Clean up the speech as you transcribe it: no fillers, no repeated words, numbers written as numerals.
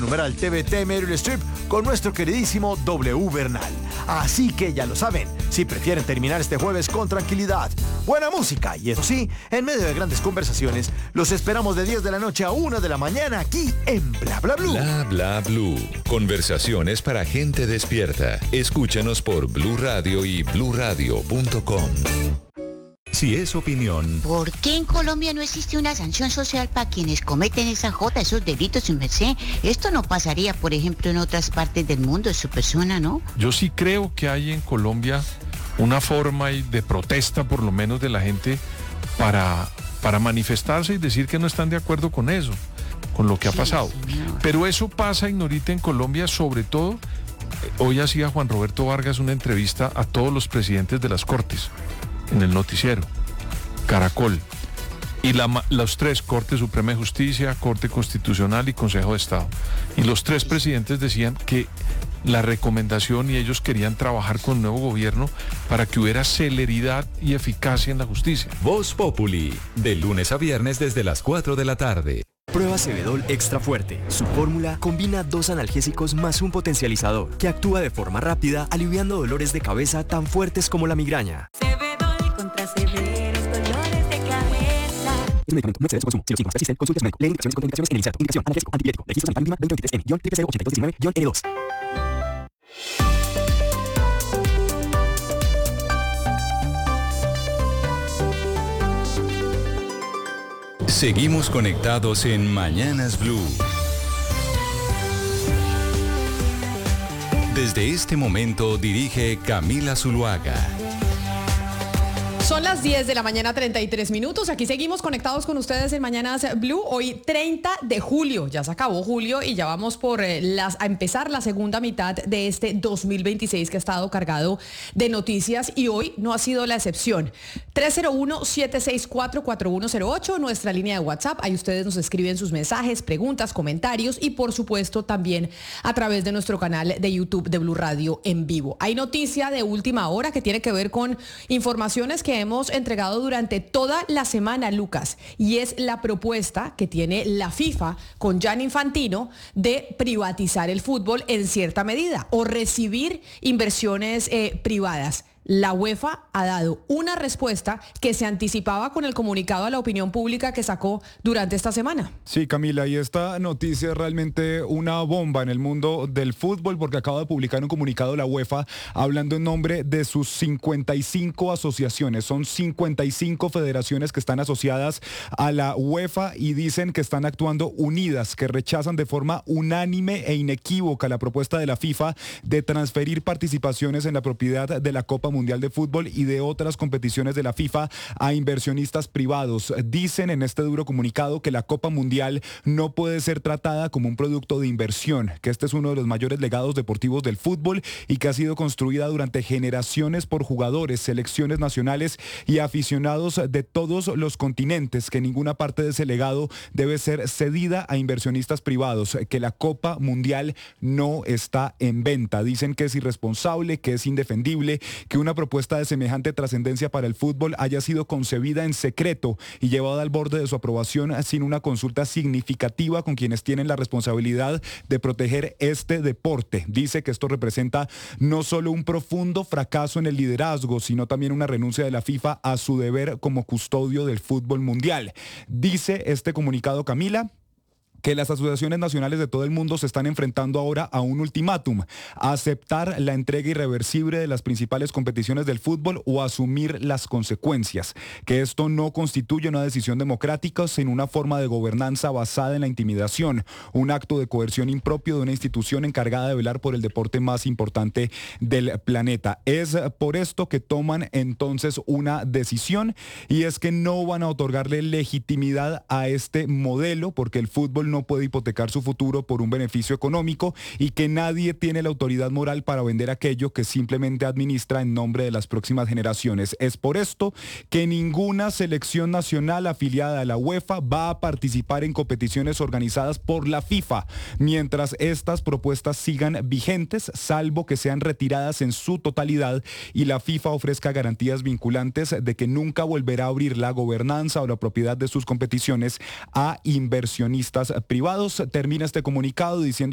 numeral TVT Meryl Streep con nuestro queridísimo W Bernal. Así que ya lo saben, si prefieren terminar este jueves con tranquilidad, buena música y eso sí, en medio de grandes conversaciones, los esperamos de 10 de la noche a 1 de la mañana aquí en Bla Bla Blue. Bla Bla Blue. Conversaciones para gente despierta. Escúchanos por Blue Radio y bluradio.com. Si es opinión. ¿Por qué en Colombia no existe una sanción social para quienes cometen esa jota, esos delitos, su merced? Esto no pasaría, por ejemplo, en otras partes del mundo de su persona, ¿no? Yo sí creo que hay en Colombia una forma de protesta, por lo menos de la gente, para manifestarse y decir que no están de acuerdo con eso, con lo que ha pasado. Señor. Pero eso pasa, Ignorita, en Colombia, sobre todo, hoy hacía Juan Roberto Vargas una entrevista a todos los presidentes de las Cortes, en el noticiero, Caracol, y los tres, Corte Suprema de Justicia, Corte Constitucional y Consejo de Estado. Y los tres presidentes decían que la recomendación y ellos querían trabajar con el nuevo gobierno para que hubiera celeridad y eficacia en la justicia. Voz Populi, de lunes a viernes desde las 4 de la tarde. Prueba Cebedol Extra Fuerte. Su fórmula combina 2 analgésicos más un potencializador que actúa de forma rápida, aliviando dolores de cabeza tan fuertes como la migraña. Cebedol contra severos dolores de cabeza. Es un medicamento, no excede su consumo. Si los síntomas persisten, consulte a su médico. Lee indicaciones y contraindicaciones en el inserto. Indicación: analgésico, antipirético. Registro sanitario mínima 2023N-08219-N2. Seguimos conectados en Mañanas Blue. Desde este momento dirige Camila Zuluaga. Son las 10 de la mañana, 33 minutos. Aquí seguimos conectados con ustedes en Mañanas Blue. Hoy 30 de julio. Ya se acabó julio y ya vamos a empezar la segunda mitad de este 2026 que ha estado cargado de noticias y hoy no ha sido la excepción. 301-764-4108, nuestra línea de WhatsApp. Ahí ustedes nos escriben sus mensajes, preguntas, comentarios y por supuesto también a través de nuestro canal de YouTube de Blue Radio en vivo. Hay noticia de última hora que tiene que ver con informaciones que hemos entregado durante toda la semana, Lucas, y es la propuesta que tiene la FIFA con Gianni Infantino de privatizar el fútbol en cierta medida o recibir inversiones privadas. La UEFA ha dado una respuesta que se anticipaba con el comunicado a la opinión pública que sacó durante esta semana. Sí, Camila, y esta noticia es realmente una bomba en el mundo del fútbol porque acaba de publicar un comunicado la UEFA hablando en nombre de sus 55 asociaciones. Son 55 federaciones que están asociadas a la UEFA y dicen que están actuando unidas, que rechazan de forma unánime e inequívoca la propuesta de la FIFA de transferir participaciones en la propiedad de la Copa Mundial de Fútbol y de otras competiciones de la FIFA a inversionistas privados. Dicen en este duro comunicado que la Copa Mundial no puede ser tratada como un producto de inversión, que este es uno de los mayores legados deportivos del fútbol y que ha sido construida durante generaciones por jugadores, selecciones nacionales y aficionados de todos los continentes, que ninguna parte de ese legado debe ser cedida a inversionistas privados, que la Copa Mundial no está en venta. Dicen que es irresponsable, que es indefendible, que una propuesta de semejante trascendencia para el fútbol haya sido concebida en secreto y llevada al borde de su aprobación sin una consulta significativa con quienes tienen la responsabilidad de proteger este deporte. Dice que esto representa no solo un profundo fracaso en el liderazgo, sino también una renuncia de la FIFA a su deber como custodio del fútbol mundial. Dice este comunicado, Camila, que las asociaciones nacionales de todo el mundo se están enfrentando ahora a un ultimátum: aceptar la entrega irreversible de las principales competiciones del fútbol o asumir las consecuencias, que esto no constituye una decisión democrática, sino una forma de gobernanza basada en la intimidación, un acto de coerción impropio de una institución encargada de velar por el deporte más importante del planeta. Es por esto que toman entonces una decisión, y es que no van a otorgarle legitimidad a este modelo porque el fútbol no puede hipotecar su futuro por un beneficio económico y que nadie tiene la autoridad moral para vender aquello que simplemente administra en nombre de las próximas generaciones. Es por esto que ninguna selección nacional afiliada a la UEFA va a participar en competiciones organizadas por la FIFA mientras estas propuestas sigan vigentes, salvo que sean retiradas en su totalidad y la FIFA ofrezca garantías vinculantes de que nunca volverá a abrir la gobernanza o la propiedad de sus competiciones a inversionistas privados. Termina este comunicado diciendo